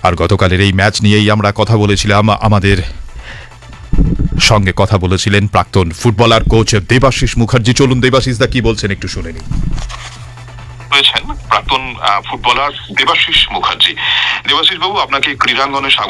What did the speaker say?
আর গতকালের এই ম্যাচ নিয়েই আমরা কথা বলেছিলাম। আমাদের সঙ্গে কথা বলেছিলেন প্রাক্তন ফুটবলার কোচ দেবাশিস মুখার্জি। চলুন দেবাশিস দা কি বলছেন একটু শুনে নিই। প্রাক্তন ফুটবলার দেবাশিস মুখার্জি। দেবাশিস বাবু, আপনাকে ক্রীড়াঙ্গনে স্বাগত।